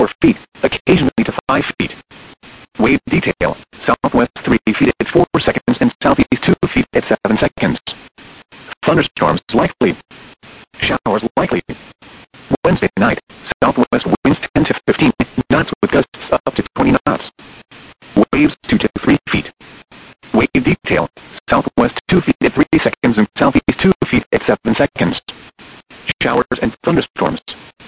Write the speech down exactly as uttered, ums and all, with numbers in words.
feet, occasionally to five feet. Wave detail, southwest three feet at four seconds and southeast two feet at seven seconds. Thunderstorms likely. Showers likely. Wednesday night, southwest winds ten to fifteen knots with gusts up to twenty knots. Waves two to three feet. Wave detail, southwest two feet at three seconds and southeast two feet at seven seconds. Showers and thunderstorms.